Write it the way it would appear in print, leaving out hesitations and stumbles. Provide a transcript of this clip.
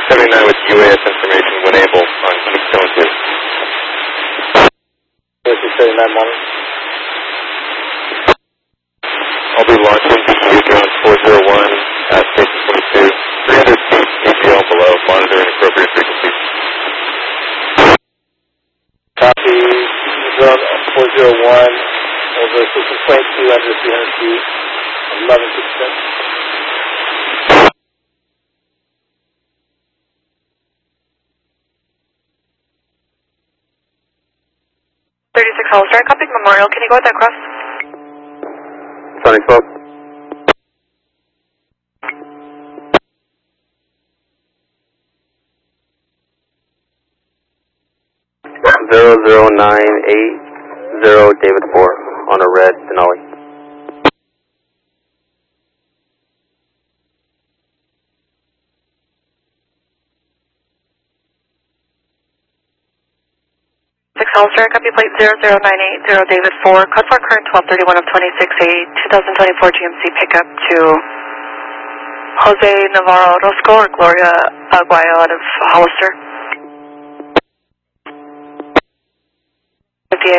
79 with UAS information when able on Keystone 2. 79 morning. I'll be launching DU drone 401 at station 22, 300 feet APL below, monitoring appropriate frequencies. Copy, drone 401, over system point 2 under 300 feet, 11%. 36 Hollister, copy Memorial. Can you go with that cross? Sonic 12. Zero 0980 David 4 on a red Denali. Hollister, copy plate 00980 David 4, code for current 1231 of 26A 2024 GMC pickup to Jose Navarro Orozco or Gloria Aguayo out of Hollister.